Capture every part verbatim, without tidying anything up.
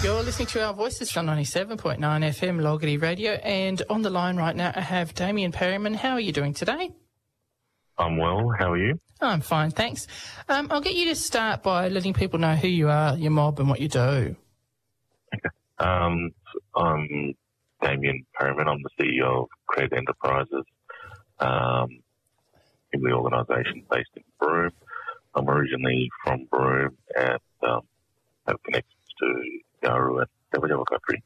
You're listening to Our Voices on ninety-seven point nine F M Logarty Radio, and on the line right now I have Damien Perryman. How are you doing today? I'm well. How are you? I'm fine, thanks. Um, I'll get you to start by letting people know who you are, your mob, and what you do. Okay. Um, I'm Damien Perryman. I'm the C E O of Cred Enterprises, um, in the organisation based in Broome. I'm originally from Broome and um, have connections to Yaru and Yabba country.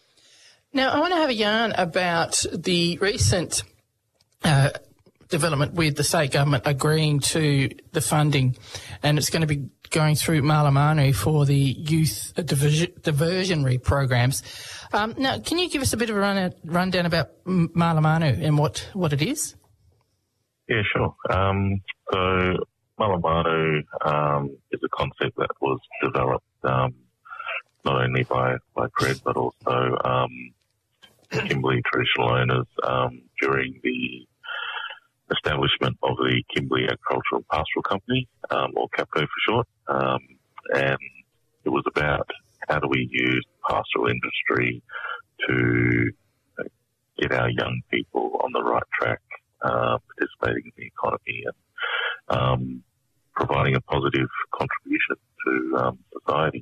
Now, I want to have a yarn about the recent uh, development with the state government agreeing to the funding, and it's going to be going through Malamanu for the youth diversion, diversionary programs. Um, now, can you give us a bit of a run, rundown about Malamanu and what, what it is? Yeah, sure. Um, so Malamanu um, is a concept that was developed um, not only by, by Cred but also um, Kimberley traditional owners um, during the establishment of the Kimberley Agricultural and Pastoral Company, um, or CAPCO for short. Um, and it was about how do we use pastoral industry to get our young people on the right track, uh, participating in the economy and um, providing a positive contribution to um, society.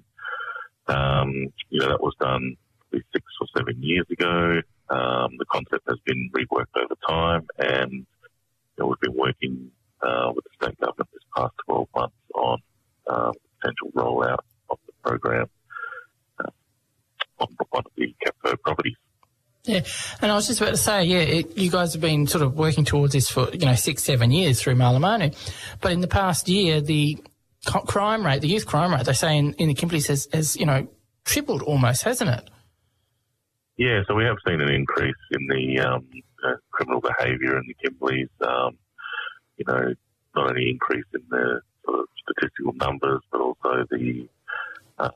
Um, you know, that was done six or seven years ago. Um, the concept has been reworked over time, and you know, we've been working uh, with the state government this past twelve months on um, potential rollout of the program uh, on one of the CAPCO properties. Yeah, and I was just about to say, yeah, it, you guys have been sort of working towards this for, you know, six, seven years through Malamanu. But in the past year, the crime rate, the youth crime rate, they say in, in the Kimberleys has, has, you know, tripled almost, hasn't it? Yeah, so we have seen an increase in the um, uh, criminal behaviour in the Kimberleys. Um, you know, not only increase in the sort of statistical numbers, but also the, uh,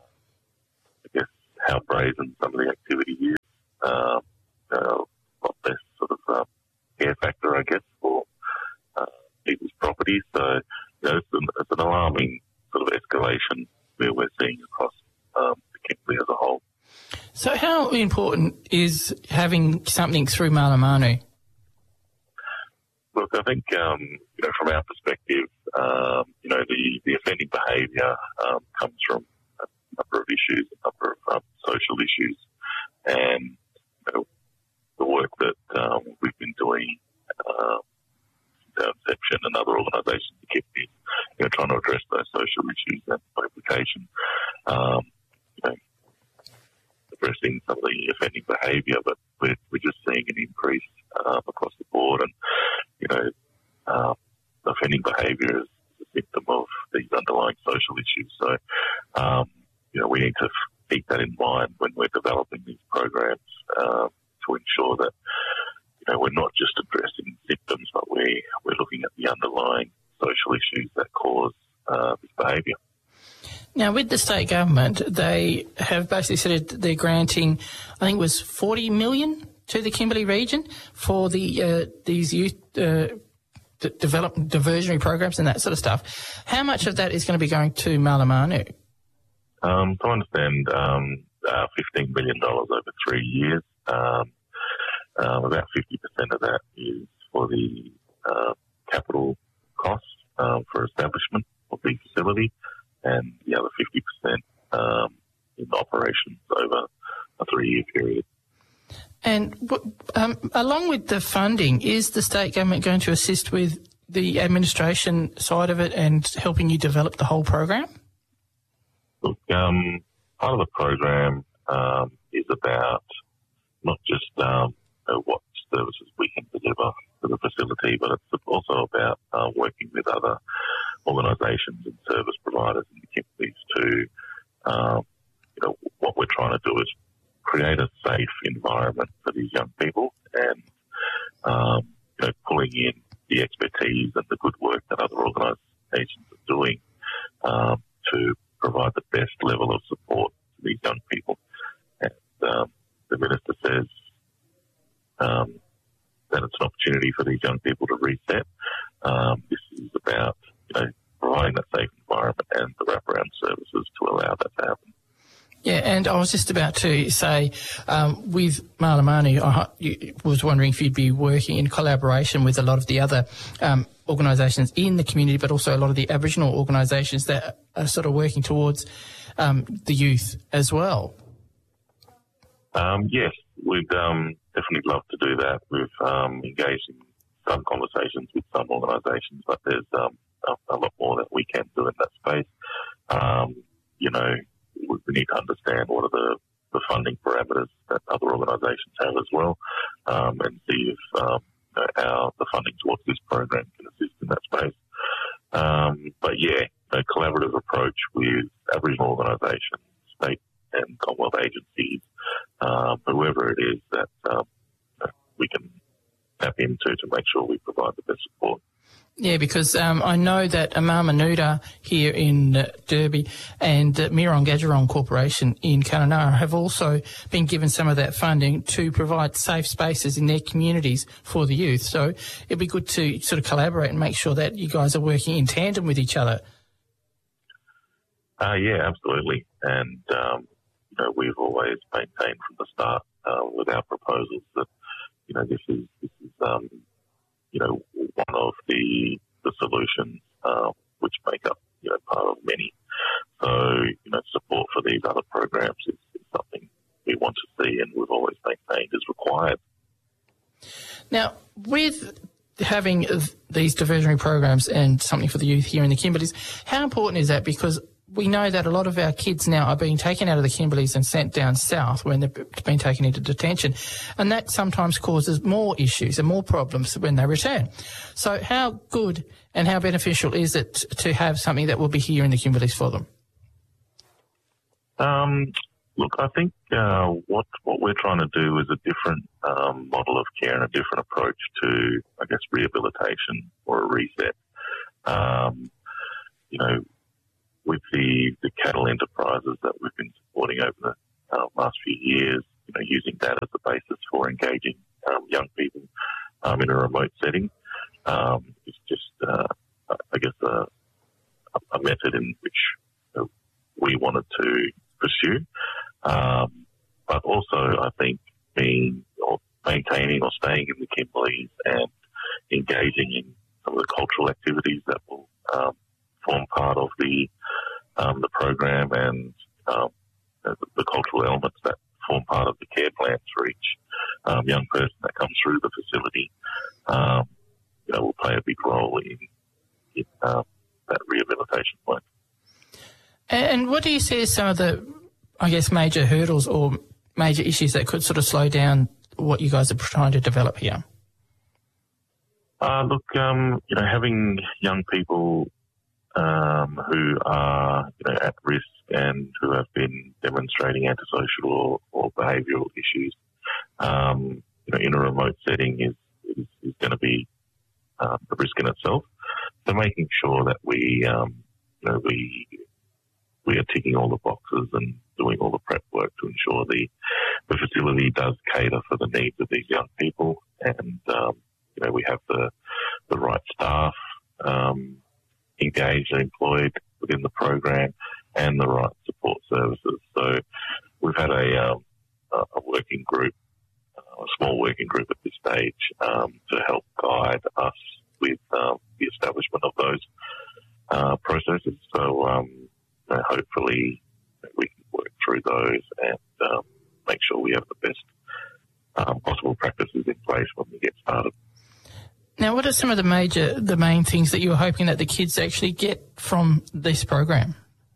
I guess, how brazen some of the activity is. Um, uh, a lot less sort of uh, care factor, I guess, for uh, people's properties. So, you know, it's an, it's an alarming sort of escalation where we're seeing across um, the Kimberley as a whole. So how important is having something through Malamanu? Look, I think, um, you know, from our perspective, um, you know, the, the offending behaviour um, comes from a number of issues, a number of um, social issues, and you know, the work that um, we've been doing uh, since our inception and other organisations to keep these, you know, trying to address those social issues and implication, um, you know, addressing some of the offending behaviour, but we're, we're just seeing an increase um, across the board, and you know, um, offending behaviour is a symptom of these underlying social issues. So, um, you know, we need to keep that in mind when we're developing these programs um, to ensure that, you know, we're not just addressing symptoms, but we we're looking at the underlying social issues that cause uh, this behaviour. Now, with the state government, they have basically said they're granting, I think it was forty million dollars to the Kimberley region for the uh, these youth uh, d- development diversionary programs and that sort of stuff. How much of that is going to be going to Malamanu? Um, so I understand um, uh, fifteen million dollars over three years. Um, um, about fifty percent of that is for the uh, capital costs um, for establishment of the facility, and the other fifty percent um, in operations over a three-year period. And um, along with the funding, is the state government going to assist with the administration side of it and helping you develop the whole program? Look, um, part of the program um, is about not just um, you know, what services we can deliver to the facility, but it's also about uh, working with other organisations and service providers in the Kimberleys to, um, you know, what we're trying to do is create a safe environment for these young people, and um, you know, pulling in the expertise and the good work that other organisations are doing um, to provide the best level of support to these young people. And um, the Minister says um, that it's an opportunity for these young people to reset. Um, this is about, you know, providing that safe environment and the wraparound services to allow that to happen. Yeah, and I was just about to say, um, with Marla Manu, I was wondering if you'd be working in collaboration with a lot of the other um, organisations in the community, but also a lot of the Aboriginal organisations that are sort of working towards um, the youth as well. Um, yes, we'd um, definitely love to do that. We've um, engaged in some conversations with some organisations, but there's um, a, a lot more that we can do in that space. Um, you know, we, we need to understand what are the, the funding parameters that other organisations have as well, um, and see if um, you know, our, the funding towards this program can assist in that space. Um, but yeah, a collaborative approach with Aboriginal organisations, state and Commonwealth agencies, um, whoever it is that um, we can tap into to make sure we provide the best support. Yeah, because um, I know that Amama Nuda here in uh, Derby and uh, Mirong Gadgerong Corporation in Kununurra have also been given some of that funding to provide safe spaces in their communities for the youth. So it'd be good to sort of collaborate and make sure that you guys are working in tandem with each other. Uh, yeah, absolutely. And, um, you know, we've always maintained from the start uh, with our proposals that, you know, this is, this is um, you know, one of the the solutions uh, which make up, you know, part of many. So, you know, support for these other programs is, is something we want to see and we've always maintained is required. Now, with having these diversionary programs and something for the youth here in the Kimberleys, how important is that? Because we know that a lot of our kids now are being taken out of the Kimberleys and sent down south when they've been taken into detention. And that sometimes causes more issues and more problems when they return. So how good and how beneficial is it to have something that will be here in the Kimberleys for them? Um, look, I think uh, what what we're trying to do is a different um, model of care and a different approach to, I guess, rehabilitation or a reset. Um, you know, with the, the cattle enterprises that we've been supporting over the uh, last few years, you know, using that as the basis for engaging um, young people um, in a remote setting, um, it's just, uh, I guess, a, a method in which you know, we wanted to pursue. Um, but also, I think being or maintaining or staying in the Kimberleys and engaging in some of the cultural activities that will um, form part of the um, the program and um, the, the cultural elements that form part of the care plans for each um, young person that comes through the facility, um, you know, will play a big role in, in um, that rehabilitation plan. And what do you see as some of the, I guess, major hurdles or major issues that could sort of slow down what you guys are trying to develop here? Uh, look, um, you know, having young people Um, who are, you know, at risk and who have been demonstrating antisocial or, or behavioural issues, um, you know, in a remote setting is is, is going to be um, a risk in itself. So making sure that we, um, you know, we we are ticking all the boxes and doing all the prep work to ensure the the facility does cater for the needs of these young people, and um, you know, we have the the right staff. Um, engaged and employed within the program and the right support services. So we've had a, um, a working group, a small working group at this stage um, to help guide us with um, the establishment of those uh, processes. So um, you know, hopefully we can work through those and um, make sure we have the best um, possible practices in place when we get started. Now, what are some of the major, the main things that you're hoping that the kids actually get from this program?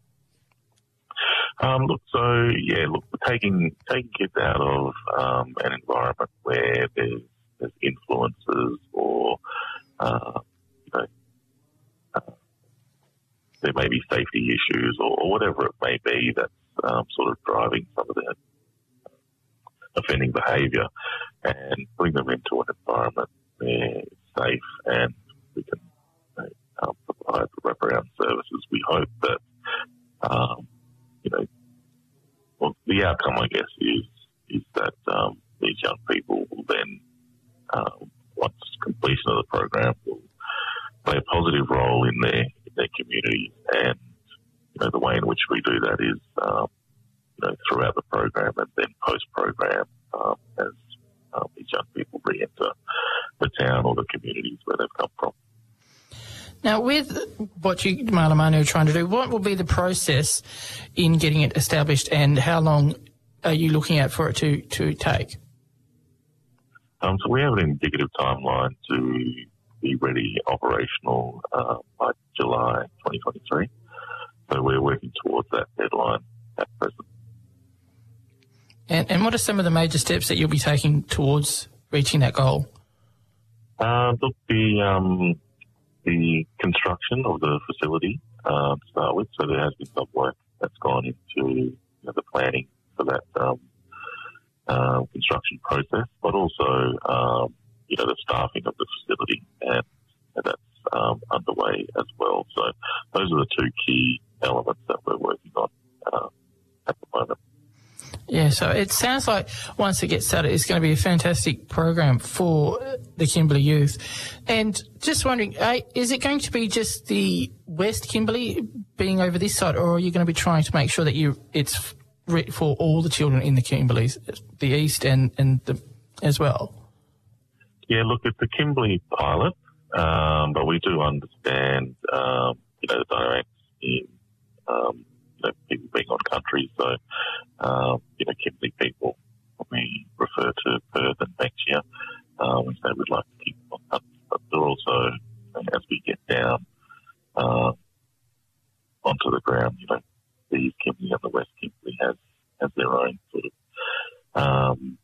Um, look, so yeah, look, we're taking taking kids out of um, an environment where there's, there's influences or uh, you know, uh, there may be safety issues or, or whatever it may be that's um, sort of driving some of the offending behaviour, and putting them into an environment where it's safe and we can you know, um, provide the wraparound services. We hope that, um, you know, well, the outcome, I guess, is is that um, these young people will then, um, once completion of the program, will play a positive role in their in their community. And you know, the way in which we do that is, um, you you know, throughout the program and then post-program um, as um, these young people re-enter the town or the communities where they've come from. Now, with what you, Marla Manu, are trying to do, what will be the process in getting it established, and how long are you looking at for it to, to take? Um, so we have an indicative timeline to be ready operational uh, by July twenty twenty-three. So we're working towards that deadline at present. And, and what are some of the major steps that you'll be taking towards reaching that goal? Uh, look, the, um, the construction of the facility uh, to start with. So there has been some work that's gone into you know, the planning for that um, uh, construction process, but also um, you know the staffing of the facility, and, and that's um, underway as well. So those are the two key elements that we're working on uh, at the moment. Yeah, so it sounds like once it gets started, it's going to be a fantastic program for the Kimberley youth. And just wondering, is it going to be just the West Kimberley being over this side, or are you going to be trying to make sure that you it's for all the children in the Kimberleys, the East and, and the, as well? Yeah, look, it's a Kimberley pilot, um, but we do understand, um, you know, the dynamics in um, you know, people being on country. So, um, you know, Kimberley people, when we refer to Perth and Banksia, uh, we say we'd like to keep them on country, but they're also, as we get down uh, onto the ground, you know, the East Kimberley and the West Kimberley has, has their own sort of um,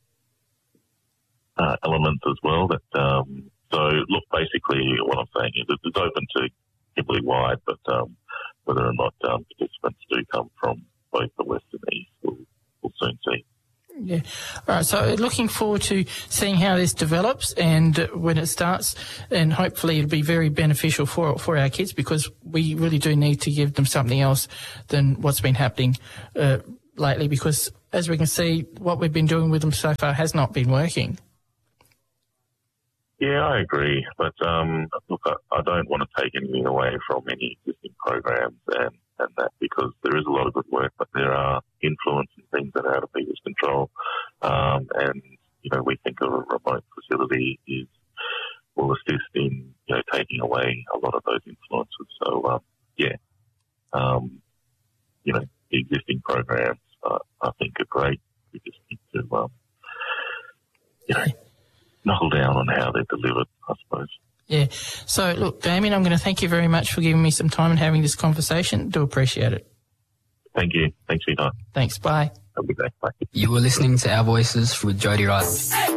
uh, elements as well. That um, so, look, basically what I'm saying is it's open to Kimberley-wide, but um, whether or not um, participants do come from both the West and the East, we'll, we'll soon see. Yeah. All right. So looking forward to seeing how this develops and when it starts, and hopefully it'll be very beneficial for for our kids, because we really do need to give them something else than what's been happening uh, lately, because as we can see, what we've been doing with them so far has not been working. Yeah, I agree. But um, look, I, I don't want to take anything away from any existing programs and, and that, because there is a lot of good work, but there are influence and things that are out of people's control. Um, and, you know, we think a remote facility is will assist in, you know, taking away a lot of those influences. So, um, yeah, um, you know, the existing programs, uh, I think, are great. We just need to, um, you know, knuckle down on how they're delivered, I suppose. Yeah. So, look, Damien, I'm going to thank you very much for giving me some time and having this conversation. Do appreciate it. Thank you. Thanks for your time. Thanks. Bye. Have a good day. Bye. You were listening to Our Voices with Jody Riley.